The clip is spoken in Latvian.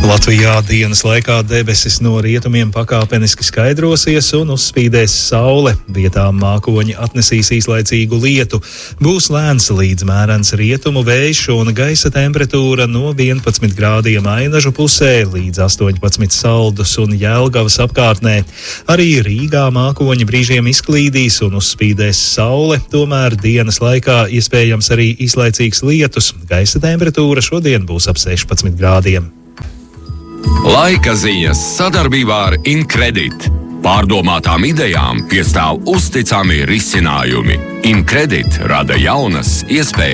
Latvijā dienas laikā debesis no rietumiem pakāpeniski skaidrosies un uzspīdēs saule. Vietām mākoņi atnesīs īslaicīgu lietu. Būs lēns līdz mērens rietumu vējš un gaisa temperatūra no 11 grādiem Ainažu pusē līdz 18 Saldus un Jelgavas apkārtnē. Arī Rīgā mākoņi brīžiem izklīdīs un uzspīdēs saule, tomēr dienas laikā iespējams arī īslaicīgs lietus. Gaisa temperatūra šodien būs ap 16 grādiem. Laika ziņas sadarbībā ar Incredit. Pārdomātām idejām piestāv uzticami risinājumi. Incredit rada jaunas iespējas.